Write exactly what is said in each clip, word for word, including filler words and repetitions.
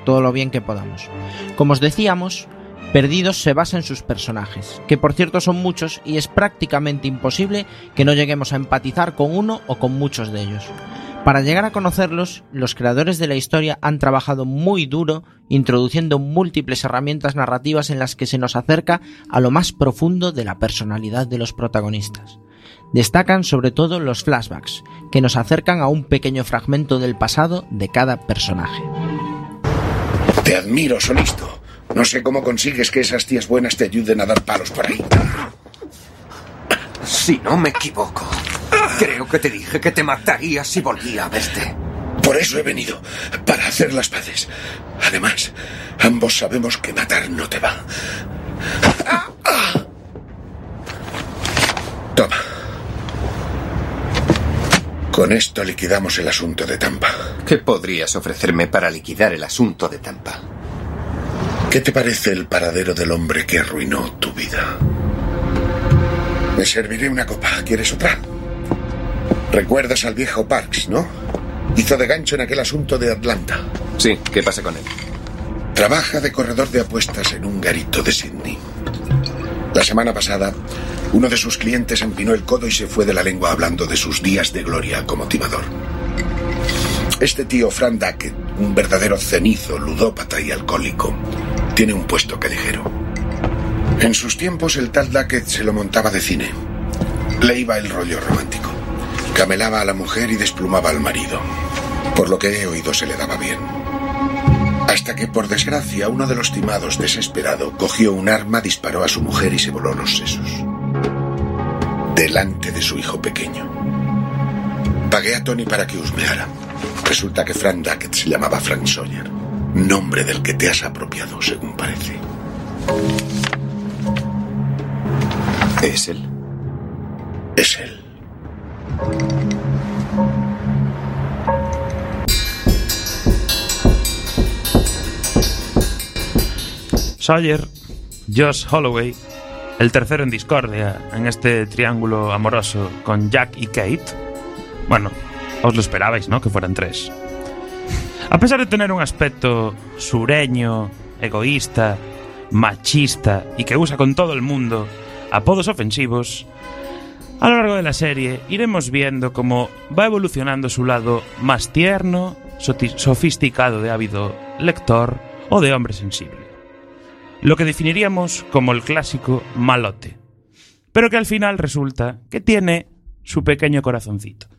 todo lo bien que podamos. Como os decíamos, Perdidos se basa en sus personajes, que por cierto son muchos y es prácticamente imposible que no lleguemos a empatizar con uno o con muchos de ellos. Para llegar a conocerlos, los creadores de la historia han trabajado muy duro, introduciendo múltiples herramientas narrativas en las que se nos acerca a lo más profundo de la personalidad de los protagonistas. Destacan sobre todo los flashbacks, que nos acercan a un pequeño fragmento del pasado de cada personaje. Te admiro, Solisto. No sé cómo consigues que esas tías buenas te ayuden a dar palos por ahí. Si no me equivoco, creo que te dije que te mataría si volvía a verte. Por eso he venido, para hacer las paces. Además, ambos sabemos que matar no te va. Toma. Con esto liquidamos el asunto de Tampa. ¿Qué podrías ofrecerme para liquidar el asunto de Tampa? ¿Qué te parece el paradero del hombre que arruinó tu vida? Me serviré una copa. ¿Quieres otra? Recuerdas al viejo Parks, ¿no? Hizo de gancho en aquel asunto de Atlanta. Sí, ¿qué pasa con él? Trabaja de corredor de apuestas en un garito de Sydney. La semana pasada, uno de sus clientes empinó el codo y se fue de la lengua hablando de sus días de gloria como timador. Este tío Frank Duckett, un verdadero cenizo, ludópata y alcohólico, tiene un puesto callejero. En sus tiempos el tal Duckett se lo montaba de cine. Le iba el rollo romántico. Camelaba a la mujer y desplumaba al marido. Por lo que he oído se le daba bien. Hasta que, por desgracia, uno de los timados, desesperado, cogió un arma, disparó a su mujer y se voló los sesos. Delante de su hijo pequeño. Pagué a Tony para que husmeara. Resulta que Frank Duckett se llamaba Frank Sawyer, nombre del que te has apropiado, según parece. ¿Es él? Es él. Sawyer, Josh Holloway, el tercero en discordia en este triángulo amoroso con Jack y Kate. Bueno, os lo esperabais, ¿no? Que fueran tres. A pesar de tener un aspecto sureño, egoísta, machista y que usa con todo el mundo apodos ofensivos, a lo largo de la serie iremos viendo cómo va evolucionando su lado más tierno, sofisticado de ávido lector o de hombre sensible. Lo que definiríamos como el clásico malote, pero que al final resulta que tiene su pequeño corazoncito.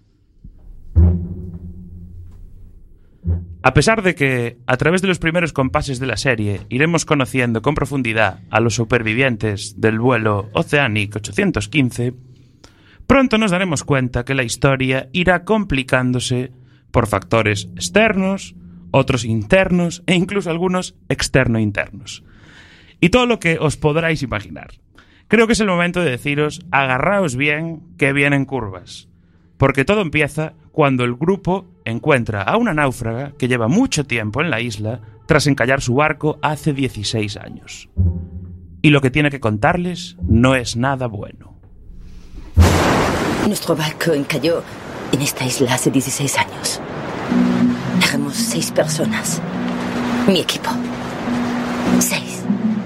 A pesar de que, a través de los primeros compases de la serie, iremos conociendo con profundidad a los supervivientes del vuelo Oceanic ochocientos quince, pronto nos daremos cuenta que la historia irá complicándose por factores externos, otros internos e incluso algunos externo-internos. Y todo lo que os podráis imaginar. Creo que es el momento de deciros, agarraos bien, que vienen curvas. Porque todo empieza cuando el grupo encuentra a una náufraga que lleva mucho tiempo en la isla tras encallar su barco hace dieciséis años. Y lo que tiene que contarles no es nada bueno. Nuestro barco encalló en esta isla hace dieciséis años. Éramos seis personas. Mi equipo. Seis.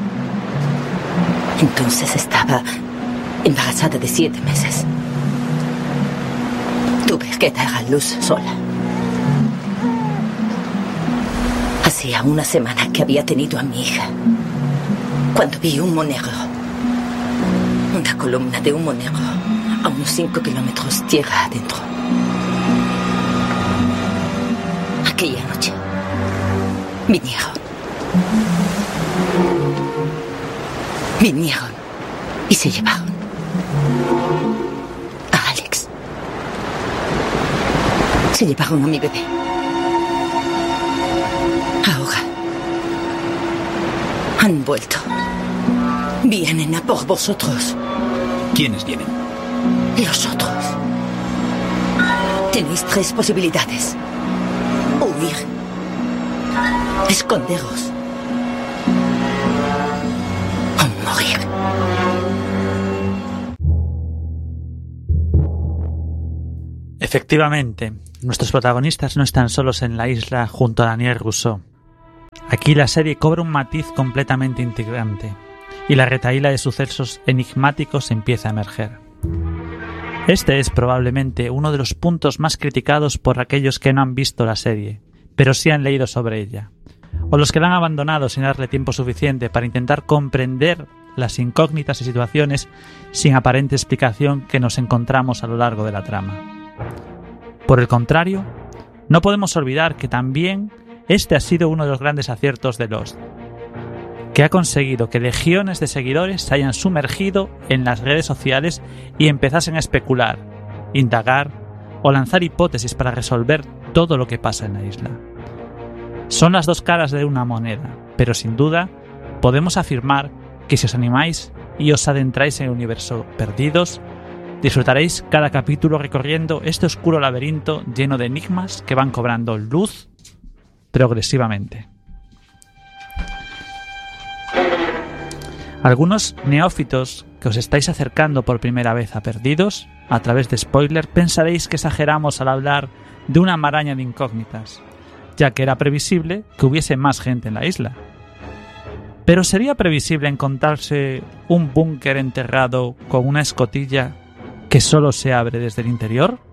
Entonces estaba embarazada de siete meses. Tuve que dar a luz sola. Hacía una semana que había tenido a mi hija, cuando vi humo negro. Una columna de humo negro a unos cinco kilómetros tierra adentro. Aquella noche vinieron. Vinieron y se llevaron a Alex. Se llevaron a mi bebé. Ahora han vuelto. Vienen a por vosotros. ¿Quiénes vienen? Los otros. Tenéis tres posibilidades. Huir. Esconderos. O morir. Efectivamente, nuestros protagonistas no están solos en la isla junto a Daniel Rousseau. Aquí la serie cobra un matiz completamente integrante y la retahíla de sucesos enigmáticos empieza a emerger. Este es probablemente uno de los puntos más criticados por aquellos que no han visto la serie, pero sí han leído sobre ella, o los que la han abandonado sin darle tiempo suficiente para intentar comprender las incógnitas y situaciones sin aparente explicación que nos encontramos a lo largo de la trama. Por el contrario, no podemos olvidar que también este ha sido uno de los grandes aciertos de Lost, que ha conseguido que legiones de seguidores se hayan sumergido en las redes sociales y empezasen a especular, indagar o lanzar hipótesis para resolver todo lo que pasa en la isla. Son las dos caras de una moneda, pero sin duda podemos afirmar que si os animáis y os adentráis en el universo Perdidos, disfrutaréis cada capítulo recorriendo este oscuro laberinto lleno de enigmas que van cobrando luz progresivamente. Algunos neófitos que os estáis acercando por primera vez a Perdidos, a través de spoiler, pensaréis que exageramos al hablar de una maraña de incógnitas, ya que era previsible que hubiese más gente en la isla. Pero ¿sería previsible encontrarse un búnker enterrado con una escotilla que solo se abre desde el interior?